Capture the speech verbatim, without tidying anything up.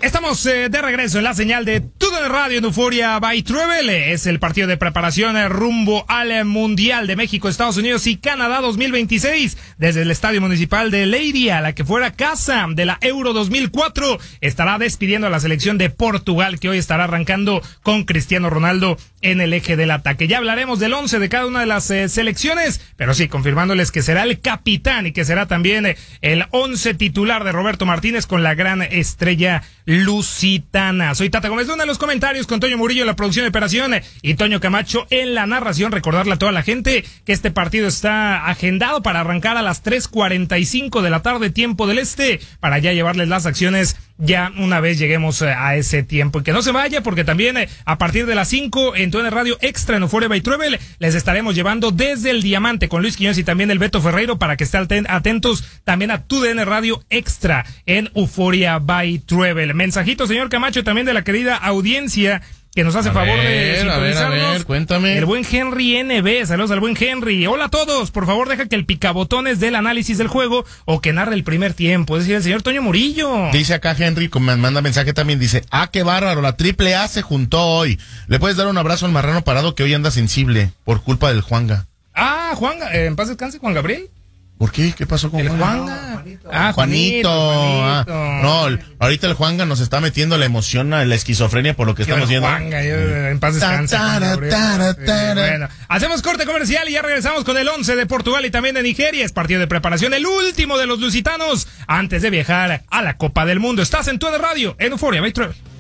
Estamos eh, de regreso en la señal de TUDN Radio en Euforia by Travel. Es el partido de preparación eh, rumbo al Mundial de México, Estados Unidos y Canadá dos mil veintiséis. Desde el Estadio Municipal de Leiria, la que fuera casa de la Euro dos mil cuatro, estará despidiendo a la selección de Portugal, que hoy estará arrancando con Cristiano Ronaldo en el eje del ataque. Ya hablaremos del once de cada una de las eh, selecciones, pero sí, confirmándoles que será el capitán y que será también eh, el once titular de Roberto Martínez con la gran estrella lusitana. Soy Tata Gómez Luna en los comentarios, con Toño Murillo en la producción de operación y Toño Camacho en la narración. Recordarle a toda la gente que este partido está agendado para arrancar a las tres cuarenta y cinco de la tarde, tiempo del este, para ya llevarles las acciones ya una vez lleguemos a ese tiempo. Y que no se vaya, porque también a partir de las cinco en TUDN Radio Extra en Euforia by Travel les estaremos llevando desde el Diamante con Luis Quiñones y también el Beto Ferreiro, para que estén atentos también a TUDN Radio Extra en Euforia by Travel. Mensajito, señor Camacho, también de la querida audiencia que nos hace a favor ver, de sintonizarnos. A ver, a ver, cuéntame. El buen Henry N B, saludos al buen Henry. Hola a todos, por favor deja que el picabotones del análisis del juego o que narre el primer tiempo, es decir, el señor Toño Murillo. Dice acá Henry, me manda mensaje también, dice, ah, qué bárbaro, la triple A se juntó hoy. Le puedes dar un abrazo al marrano parado que hoy anda sensible por culpa del Juanga. Ah, Juanga, eh, en paz descanse, Juan Gabriel. ¿Por qué? ¿Qué pasó con el Juanga? Juanga? Juanito. Ah, Juanito. Juanito. Ah, no, el, ahorita el Juanga nos está metiendo la emoción, la esquizofrenia por lo que estamos viendo. Juanga, yo, en paz descanse. Ta, ta, ta, ta, ta. Bueno, hacemos corte comercial y ya regresamos con el once de Portugal y también de Nigeria. Es partido de preparación, el último de los lusitanos antes de viajar a la Copa del Mundo. Estás en TUDN Radio, en Euforia by Travel.